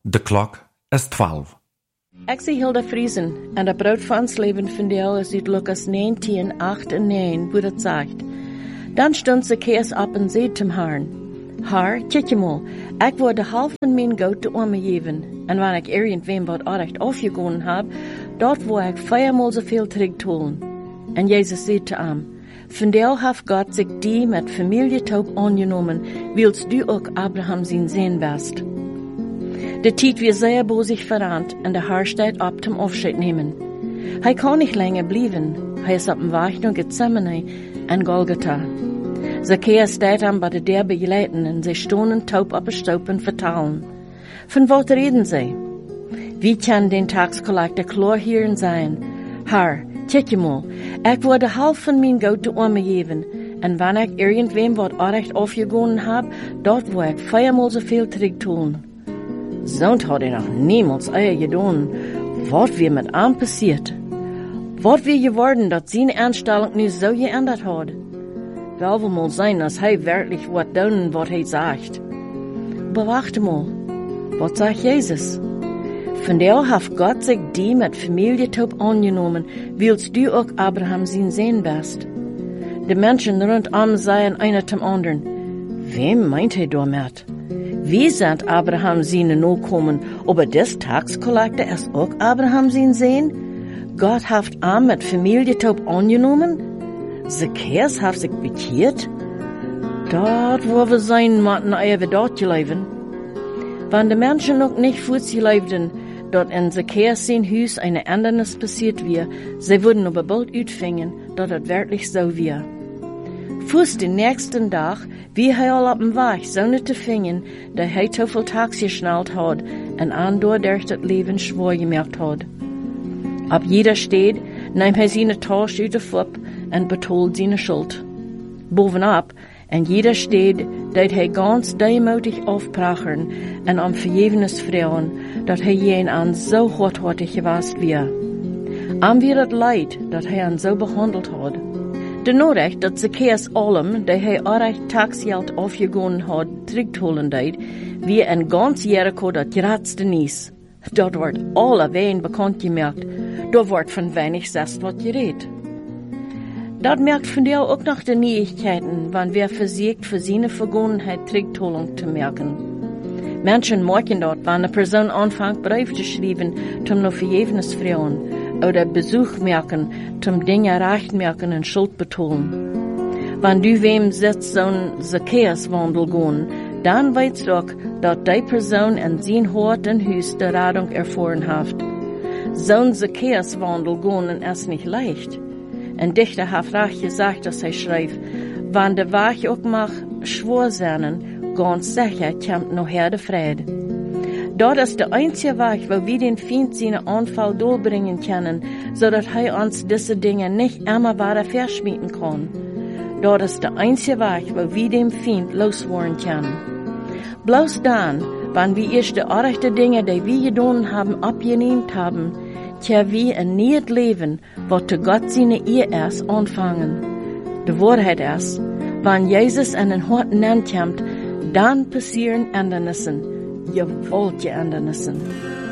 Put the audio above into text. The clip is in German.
De klok is 12. Ik zie Hilda Friesen en dat brood van ons leven van jou is uit Lukas 19, 8 en 9, wo dat sagt. Dan stond Zacchaeus op en zei zum Herrn, Herr, kijk je mal, ik word de half van mijn goud te armen geven, en wanneer ik irgendwem wat aardig afgegonnen heb, dort word ik 4-maal zoveel terugtolen. En Jezus zei te hem, van jou heeft Gott zich die met familietaub aangenomen, wils du ook Abraham zijn Sohn bist. De tijd weer zeer bozig veranderd en de Herr steht op zum Afscheid nemen. Hij kan niet langer blijven. Hij is op dem Weg naar Gethsemane en Golgotha. Zacchaeus steht aan bij de der begeleiten en zij stonden taub op de stoep en vertalen. Van wat reden zij? Wie kan den taxcollector klar hierin zijn? Herr, kijk je mal, ik word de half van mijn goud te armen geven, en wanneer ik irgendwem wat aardig afgegonnen heb, dort word ik 4-maal zoveel terugtolen. Zo'n had hij nog niemals eier gedaan. Wat weer met hem passiert? Wat weer geworden dat zijn aanstelling nu zo geändert had? Wel wil mal zijn als hij werkelijk wat doen wat hij zegt. Maar wacht mal, wat zegt Jezus? Van jou heeft Gott zich die met familietaub aangenomen, wils du ook Abraham zijn Sohn bist. De mensen rondom zeiden einer zum anderen, wem meint hij damit? Wie sind Abraham seine Nachkommen, aber des Taxcollector ist auch Abraham sein Sohn? Gott hat ihn mit Familietaub angenommen? Zacchaeus hat sich bekehrt? Dort, wo wir sein mochten, wir dort geleben. Wenn die Menschen noch nicht fortgelebten, dort in Zacchaeus sein Haus eine Ändernis passiert wäre, sie würden aber bald utfingen, dort es wirklich so wäre. Fuß den nächsten Tag, wie er al op dem Weg, zonder te vingen, dat hij te veel tax geschnallt had en aandor durch das Leben schwer gemerkt had. Op jeder Stede neemt hij zijn Tasche uit de Fupp en betoelt zijn Schuld. Bovenop, en jeder Stede deed hij ganz deemutig aufbrachen en om vergevenis vragen, dat hij jen aan zo harthartig geweest weer. Am weer het leid, dat hij aan zo behandeld had. De nodig dat Zacchaeus allem, die hij aardig taxgeld afgegonnen had, terugholen deed, wie in ganz Jericho dat geratste nies. Dat wordt alle ween bekend gemerkt, daar wordt van weinig zest wat gereed. Dat merkt van jou ook nog de Nieuwigkeiten, wanneer wir versucht, für seine Vergangenheit Terugholung zu merken. Menschen merken dort, wann eine Person anfängt, Brief zu schreiben, zum noch Vergebnis fragen, oder Besuch merken, zum Dinge recht merken und Schuld betonen. Wenn du wem sitzt, so'n Zacchaeus-Wandel gehen, dann weißt du auch, dass die Person in sein Hort und Haus die Rettung erfahren hat. So'n Zacchaeus-Wandel gehen ist nicht leicht. Ein Dichter hat recht gesagt, dass er schreibt, wenn der Weg auch mag schwor sein, ganz sicher kommt noch her der Friede. Dort ist der einzige Weg, wo wir den Feind seinen Anfall durchbringen können, so dass er uns diese Dinge nicht immer weiter verschmieden kann. Dort ist der einzige Weg, wo wir dem Feind loswerden können. Bloß dann, wenn wir erst die rechten Dinge, die wir getan haben, abgelehnt haben, können wir ein neues Leben, was zu Gott seine Ehe ist, anfangen. Die Wahrheit ist, wenn Jesus in den Hort kommt, dann passieren Ändernissen. Gewaltige Ändernissen.